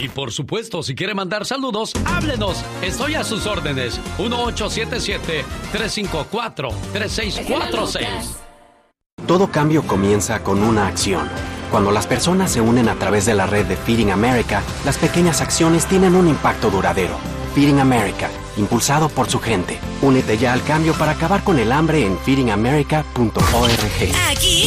Y por supuesto, si quiere mandar saludos, háblenos. Estoy a sus órdenes. 1877-354-3646. Todo cambio comienza con una acción. Cuando las personas se unen a través de la red de Feeding America, las pequeñas acciones tienen un impacto duradero. Feeding America, impulsado por su gente. Únete ya al cambio para acabar con el hambre en feedingamerica.org. Aquí